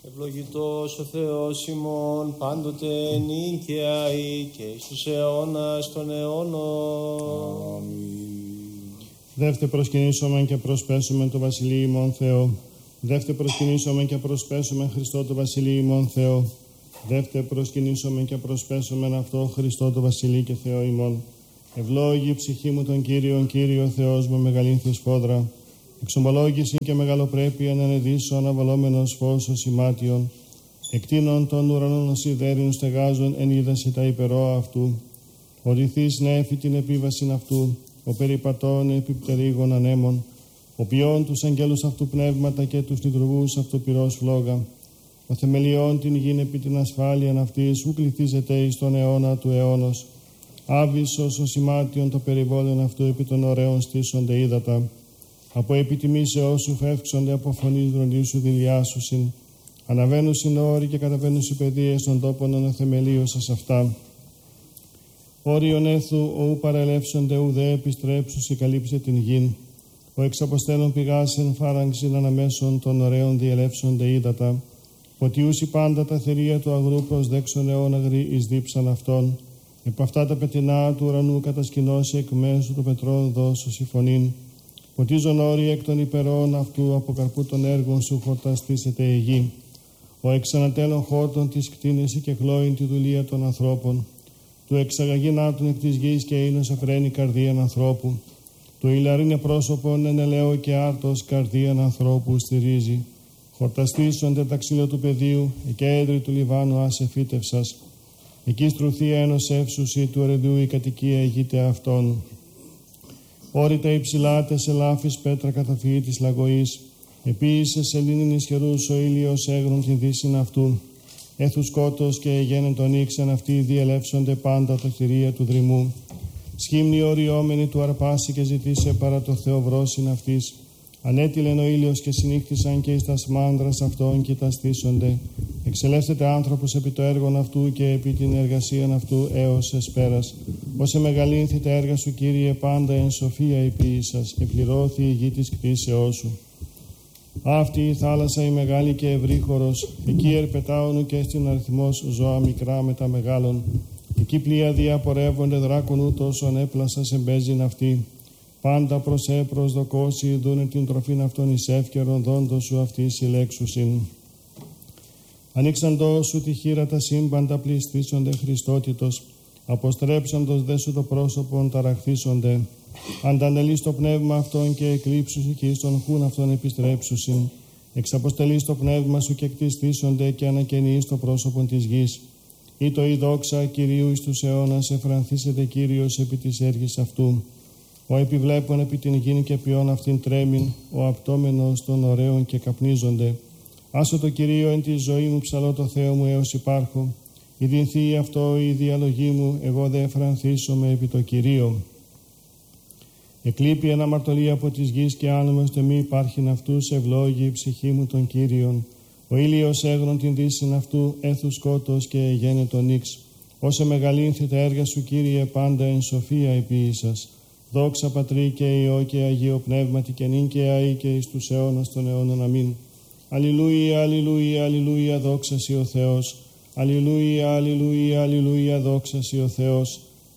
Ευλογητός ο Θεός ημών, πάντοτε νίκαια ή και εις τους αιώνας των αιώνων. Δεύτε προσκυνήσομεν και προσπέσομεν το Βασιλείο ημών Θεό. Δεύτε προσκυνήσομεν και προσπέσομεν Χριστό το Βασιλείο ημών Θεό. Δεύτε προσκυνήσομεν και προσπέσομεν αυτό Χριστό το Βασιλείο και Θεό ημών. Ευλόγη η ψυχή μου τον Κύριον, Κύριο Θεός με μεγαλύνθη σφόδρα. Εξομολόγηση και μεγαλοπρέπεια να ενεδίσω αναβαλόμενος φως ως ημάτιον. Εκτείνων των ουρανών ως ιδέριν στεγάζων εν είδαση τα υπερόα αυτού. Ορυθείς νέφη την επίβασιν αυτού. Ο περιπατών επιπτερίγων ανέμων. Ο ποιών τους αγγέλους αυτού πνεύματα και τους λειτουργούς αυτού πυρός φλόγα. Ο θεμελιών την γην επί την ασφάλειαν αυτής ου κληθίζεται εις τον αιώνα του αιώνος. Άβυσσος ως ημάτιον το περιβόλεν αυτού επί των ωραίων στήσονται ύδατα. Από επιτιμήσεώς σου φεύξονται από φωνής δρονής σου δηλιάσουσιν. Αναβαίνουσιν όροι και καταβαίνουσιν παιδείες των τόπων αναθεμελίωσας αυτά. Όριον έθου ου παρελεύσονται ουδέ επιστρέψουσι καλύψε την γην. Ο εξαποστέλων πηγάσεν φάραγξιν αναμέσων των ωραίων διελεύσονται ύδατα. Ποτιούσι πάντα τα θηρία του αγρού προσδέξον αιώναγροι εις δίψαν αυτών. Επ' αυτά τα πετεινά του ουρανού κατασκηνώσει εκ μέσου του πετρών δώσους η φωνήν. Ποτίζον όροι εκ των υπερών αυτού από καρπού των έργων σου χορταστήσεται η γη. Ο εξανατέλων χόρτων της κτίνεση και χλώην τη δουλεία των ανθρώπων. Του εξαγαγινάτων εκ της γης και ίνος αφραίνει καρδίαν ανθρώπου. Του ηλαρίνε πρόσωπον εν ελαίο και άρτος καρδίαν ανθρώπου στηρίζει. Χορταστήσονται τα ξύλα του πεδίου, εκέντρη του Λιβάνου άσε φύτευσας. Εκεί στρουθία ενός εύσουσι του ερεδού η κατοικία ηγείται αυτών. Όρητα υψηλάτε σε λάφης πέτρα καταφύγει της λαγωής. Επίησε σε λίνην ισχυρούς ο ήλιος έγρον την δύσιν αυτού. Έθου σκότος και γένεν τον ήξεν αυτοί διελεύσονται πάντα τα θηρία του δρυμού. Σχήμνη οριόμενη του αρπάσει και ζητήσε παρά το Θεοβρόσιν αυτής. Ανέτειλεν ο ήλιος και συνήχθησαν και εις τας μάνδρας αυτών και τα στήσονται. Εξελεύθεται άνθρωπος επί το έργον αυτού και επί την εργασίαν αυτού έως εσπέρας. Όσε μεγαλύνθη τα έργα σου, Κύριε, πάντα εν σοφία επίησας, επληρώθη η γη της κτήσεώς σου. Αυτή η θάλασσα η μεγάλη και ευρύχωρος, εκεί ερπετάωνου και στην αριθμός ζώα μικρά με τα μεγάλων. Εκεί πλοία διαπορεύονται δράκων ούτως ανέπλασας εμπέζειν αυτή. Πάντα προσδοκώσει δούνε την τροφήν αυτών εις εύκαιρον δόντος σου αυτή συλλέξουσιν. Ανοίξαντος σου τη χείρα τα σύμπαντα πληστήσονται Χριστότητος, αποστρέψαντος δε σου το πρόσωπον ταραχθήσονται. Αντανελείς το πνεύμα αυτών και εκλείψουσι και εις τον χούν αυτών επιστρέψουσιν. Εξαποστελείς το πνεύμα σου και κτιστήσονται και ανακαινείς το πρόσωπον της γης. Ή το η δόξα Κυρίου εις τους αιώνας εφρανθήσεται Κύριος επί της έργης αυτού. Ο επιβλέπων επί την γην και ποιόν αυτήν τρέμην, ο απτόμενος των ωραίων και καπνίζονται. Άσο το Κυρίο εν τη ζωή μου ψαλώ το Θεό μου έως υπάρχω. Η δινθεί αυτό η διαλογή μου, εγώ δε εφρανθήσομαι επί το Κυρίο. Εκλείπει ένα μαρτωλή από της γης και άνομος μη υπάρχειν αυτούς ευλόγη η ψυχή μου των Κύριων. Ο ήλιος έγρον την δύσιν αυτού έθου σκότος και γένε τον ίξ. Όσε μεγαλύνθη τα έργα σου, Κύριε, πάντα εν σοφία επίησας. Δόξα Πατρί και Υιό και Αγίο Πνεύματι και νυν και αεί και εις τους αιώνας των αιώνων. Αμήν. Αλληλούια, αλληλούια, αλληλούια, δόξα σοι ο Θεός. Αλληλούια, αλληλούια, αλληλούια, δόξα σοι ο Θεός.